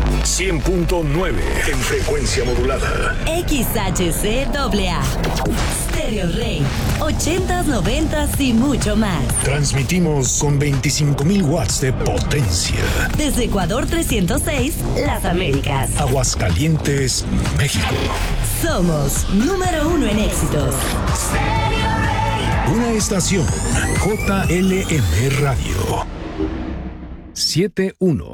100.9 en frecuencia modulada. XHCAA. Stereo Rey. 80s, 90s y mucho más. Transmitimos con 25,000 watts de potencia. Desde Ecuador 306, Las Américas. Aguascalientes, México. Somos número 1 en éxitos. Una estación JLM Radio. 71